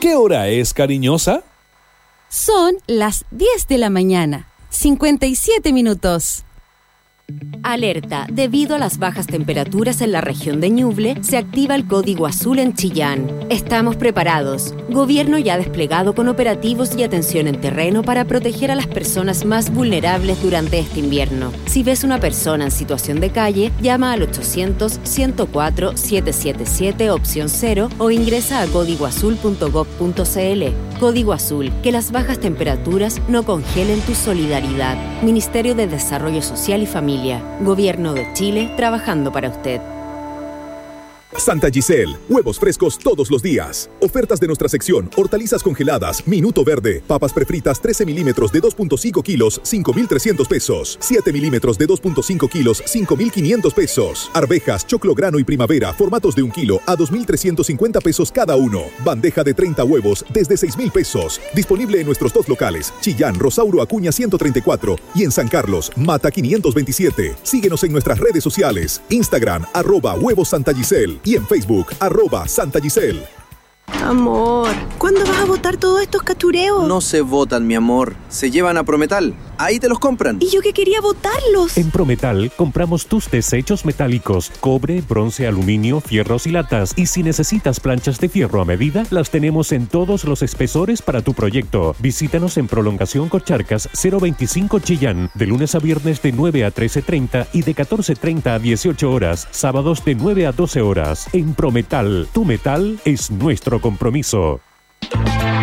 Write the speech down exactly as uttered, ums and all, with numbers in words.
¿Qué hora es, cariñosa? Son las diez de la mañana, cincuenta y siete minutos. Alerta, debido a las bajas temperaturas en la región de Ñuble, se activa el código azul en Chillán. Estamos preparados. Gobierno ya desplegado con operativos y atención en terreno para proteger a las personas más vulnerables durante este invierno. Si ves una persona en situación de calle, llama al ochocientos, ciento cuatro, setecientos setenta y siete opción cero o ingresa a código azul punto gob punto cl. Código Azul, que las bajas temperaturas no congelen tu solidaridad. Ministerio de Desarrollo Social y Familia. Gobierno de Chile, trabajando para usted. Santa Giselle, huevos frescos todos los días. Ofertas de nuestra sección, hortalizas congeladas, minuto verde, papas prefritas trece milímetros de dos punto cinco kilos, cinco mil trescientos pesos. siete milímetros de dos punto cinco kilos, cinco mil quinientos pesos. Arvejas, choclo grano y primavera, formatos de un kilo a dos mil trescientos cincuenta pesos cada uno. Bandeja de treinta huevos desde seis mil pesos. Disponible en nuestros dos locales, Chillán, Rosauro Acuña ciento treinta y cuatro y en San Carlos, Mata quinientos veintisiete. Síguenos en nuestras redes sociales, Instagram, arroba huevos Santa Giselle. Y en Facebook, arroba Santa Giselle. Amor, ¿cuándo vas a botar todos estos cachureos? No se botan, mi amor. Se llevan a Prometal. Ahí te los compran. Y yo que quería botarlos. En Prometal compramos tus desechos metálicos, cobre, bronce, aluminio, fierros y latas. Y si necesitas planchas de fierro a medida, las tenemos en todos los espesores para tu proyecto. Visítanos en Prolongación Cocharcas cero veinticinco Chillán, de lunes a viernes de nueve a trece treinta y de catorce treinta a dieciocho horas, sábados de nueve a doce horas. En Prometal, tu metal es nuestro compromiso.